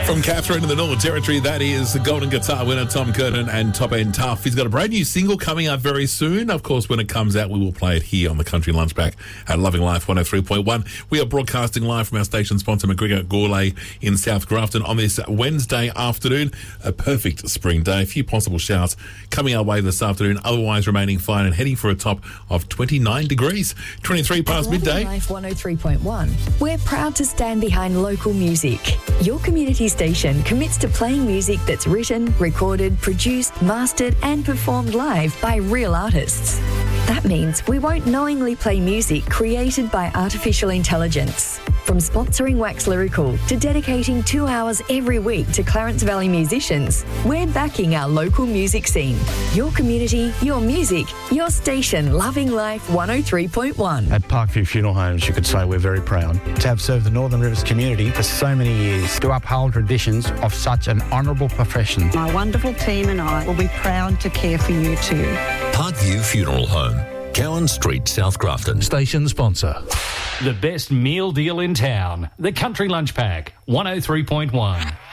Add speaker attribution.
Speaker 1: From Catherine in the Northern Territory, that is the Golden Guitar winner Tom Curtin and Top End Tough. He's got a brand new single coming out very soon. Of course, when it comes out, we will play it here on the Country Lunch Pack at Loving Life 103.1. We are broadcasting live from our station sponsor, McGregor Gourlay in South Grafton on this Wednesday afternoon. A perfect spring day. A few possible showers coming our way this afternoon, otherwise remaining fine and heading for a top of 29 degrees. 23 past midday.
Speaker 2: Life 103.1. We're proud to stand behind local music. Your community station commits to playing music that's written, recorded, produced, mastered and performed live by real artists. That means we won't knowingly play music created by artificial intelligence. From sponsoring Wax Lyrical to dedicating 2 hours every week to Clarence Valley musicians, we're backing our local music scene. Your community, your music, your station, Loving Life 103.1.
Speaker 3: At Parkview Funeral Homes, you could say we're very proud to have served the Northern Rivers community for so many years, to uphold traditions of such an honourable profession.
Speaker 4: My wonderful team and I will be proud to care for you too.
Speaker 5: Parkview Funeral Home, Cowan Street, South Grafton.
Speaker 6: Station sponsor.
Speaker 7: The best meal deal in town. The Country Lunch Pack, 103.1.